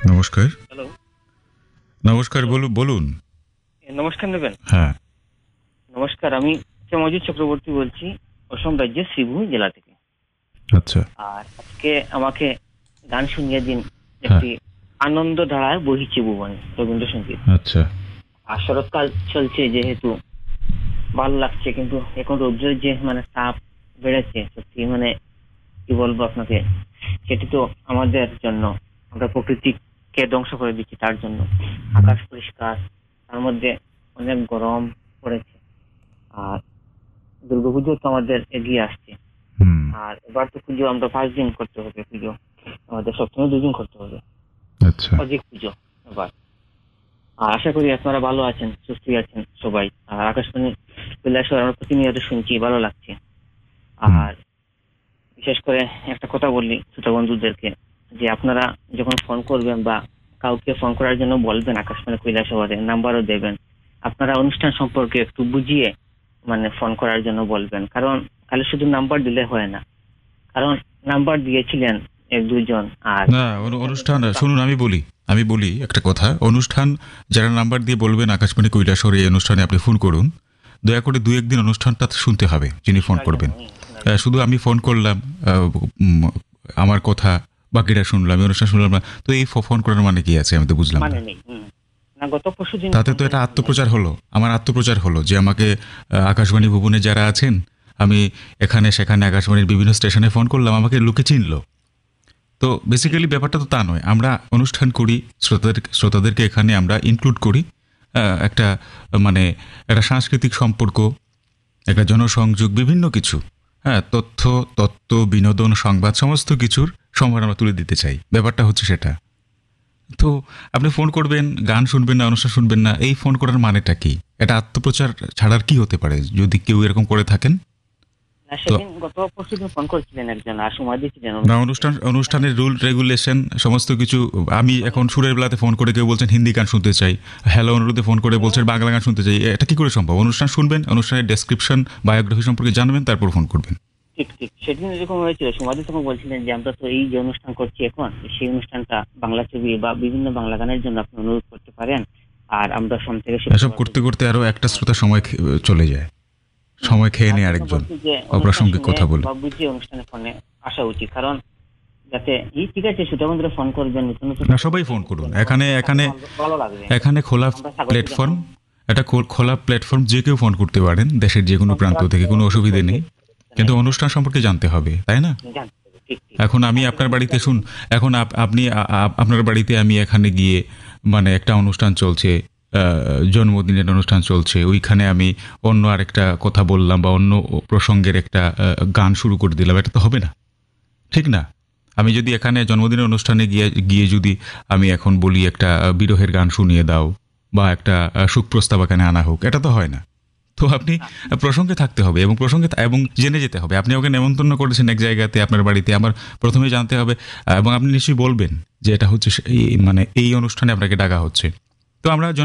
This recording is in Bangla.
নমস্কার। হ্যালো। নমস্কার, হ্যালো। বলুন। নমস্কার নেবেন। হ্যাঁ, নমস্কার, আমি মজিদ চক্রবর্তী বলছি, অসম রাজ্যের শ্রীভূমি জেলা থেকে। আচ্ছা। আর আজকে আমাকে গান শুনিয়ে দিন হ্যাঁ, একটি আনন্দ ধারায় বহিছে ভুবন রবীন্দ্রসঙ্গীত। আচ্ছা। আর শরৎকাল চলছে যেহেতু ভালো লাগছে, কিন্তু এখন রৌদ্রের যে তাপ বেড়েছে, সত্যি কি বলবো আপনাকে, সেটি তো আমাদের জন্য, আমরা প্রকৃতিকে ধ্বংস করে দিচ্ছি তার জন্য। হুম, আকাশ পরিষ্কার, তার মধ্যে অনেক গরম পড়েছে। আর দুর্গাপুজো তো আমাদের এগিয়ে আসছে। হুম, আর এবার তো পুজো আমরা 5 দিন করতে হবে, পুজো আমাদের সপ্তাহে 2 দিন করতে হবে, আচ্ছা। অধিক পুজো এবার। আর আশা করি আপনারা ভালো আছেন, সুস্থই আছেন সবাই। আর আকাশবাণী কৈলাসর আমরা প্রতিনিয়ত শুনছি, ভালো লাগছে। হুম, আর বিশেষ করে একটা কথা বললি শ্রোতা বন্ধুদেরকে, যে আপনারা যখন ফোন করবেন বা কাউকে ফোন করার জন্য বলবেন, আকাশবাণী কৈলাসহরে নাম্বারও দেবেন, আপনারা অনুষ্ঠান সম্পর্কে একটু বুঝিয়ে ফোন করার জন্য বলবেন। কারণ খালি শুধু নাম্বার দিলে হয় না, কারণ নাম্বার দিয়েছিলেন 1-2 জন। আর না, অনুষ্ঠান শুনুন, আমি বলি একটা কথা। অনুষ্ঠান যারা নাম্বার দিয়ে বলবেন আকাশবাণী কৈলাসর এই অনুষ্ঠানে আপনি ফোন করুন, দয়া করে 2-1 দিন অনুষ্ঠানটা শুনতে হবে যিনি ফোন শোনার জন্য করবেন। শোনার জন্য। শুধু আমি ফোন করলাম, উম, আমার কথা বাকিটা শুনলাম, এই অনুষ্ঠান শুনলাম না, তো এই ফোন করার মানে কি আছে আমি তো বুঝলাম না। নেই। না, গত পরশু দিন তাতে ফোন তো এটা করেছিলেন। আত্মপ্রচার হলো, আমার আত্মপ্রচার হলো যে আমাকে আকাশবাণী ভুবনে যারা আছেন, আমি এখানে সেখানে আকাশবাণীর বিভিন্ন স্টেশনে ফোন করলাম, আমাকে লোকে চিনলো। তো বেসিক্যালি ব্যাপারটা তো তা নয়, আমরা অনুষ্ঠান করি, শ্রোতাদেরকে এখানে আমরা ইনক্লুড করি, একটা মানে একটা সাংস্কৃতিক সম্পর্ক, একটা জনসংযোগ, বিভিন্ন কিছু, হ্যাঁ, তথ্য, তত্ত্ব, বিনোদন, সংবাদ, সমস্ত কিছুর সম্ভার আমরা তুলে দিতে চাই। ব্যাপারটা হচ্ছে সেটা। তো আপনি ফোন করবেন, গান শুনবেন না, অনুষ্ঠান শুনবেন না, এই ফোন করার মানেটা কি? এটা আত্মপ্রচার ছাড়ার কি হতে পারে যদি কেউ এরকম করে থাকেন? না, তো সেদিন গত পরশু দিন ফোন করেছিলেন একজন, আর সময় দিয়েছিলেন না, অনুষ্ঠানকে। অনুষ্ঠানের রুল রেগুলেশন সমস্ত কিছু, আমি এখন শুনেছি। সুরের বেলাতে ফোন করে কেউ বলছেন হিন্দি গান শুনতে চাই, হ্যালো অনুরোধে ফোন করে বলছেন বাংলা গান শুনতে চাই, এটা কি করে সম্ভব? অনুষ্ঠান শুনবেন, অনুষ্ঠানের ডেসক্রিপশন, বায়োগ্রাফি সম্পর্কে জানবেন, তারপর ফোন করবেন। ঠিক ঠিক, সেদিন এরকম হয়েছিল। সমাধি তখন বলছিলেন যে আমরা তো এই যে অনুষ্ঠান করছি এখন, সেই অনুষ্ঠানটা বাংলা ছবি বা বিভিন্ন বাংলা গানের জন্য আপনি অনুরোধ করতে পারেন, আর আমরা সোম থেকে এসব শুক্রবার করতে পর্যন্ত করতে আরো একটা শ্রোতা আমাদের। সময় চলে যায়, সময় খেয়ে তার নেয় জন্য আরেকজন বলছি যে অনুষ্ঠান অপ্রাসঙ্গিক শুনে কথা বলে। বা বুঝিয়ে অনুষ্ঠানে ফোনে আসা উচিত। কারণ যাতে ঠিক আছে, শ্রোতা বন্ধুরা ফোন করবেন, নতুন নতুন না, কথা সবাই বলবেন, ফোন করুন, জেনে এখানে এখানে ভালো ভালো লাগবে। এখানে খোলা আমরা স্বাগত প্ল্যাটফর্ম, জানাবো। এটা খোলা প্ল্যাটফর্ম, যে কেউ ফোন করতে পারেন দেশের যে কোনো ফোন প্রান্ত করার থেকে, কোনো কোনো অসুবিধে নেই। সমস্যা কিন্তু নেই। অনুষ্ঠান সম্পর্কে জানতে হবে, তাই না? জানতে হবে, ঠিক ঠিক। এখন আমি আপনার বাড়িতে এখন আপনি আপনার বাড়িতে আমি এখানে গিয়ে, একটা অনুষ্ঠান চলছে, জন্মদিনের অনুষ্ঠান চলছে, ওইখানে আমি অন্য আরেকটা কথা বললাম বা অন্য প্রসঙ্গের একটা গান শুরু করে দিলাম, এটা তো হবে না, ঠিক না? আমি যদি এখানে জন্মদিনের অনুষ্ঠানে গিয়ে গিয়ে যদি আমি এখন বলি একটা বিরহের গান শুনিয়ে দাও বা একটা সুখ প্রস্তাব এখানে আনা হোক, এটা তো হয় না। তো আপনি না, প্রসঙ্গে থাকতে হবে, এবং এবং জেনে যেতে হবে। আপনি ওকে নেমন্তন্ন করেছেন এক জায়গাতে, আপনার বাড়িতে, আমার প্রথমে জানতে হবে, এবং আপনি নিশ্চয়ই বলবেন যে এটা হচ্ছে এই অনুষ্ঠানে আপনাকে ডাকা হচ্ছে। তো আমরা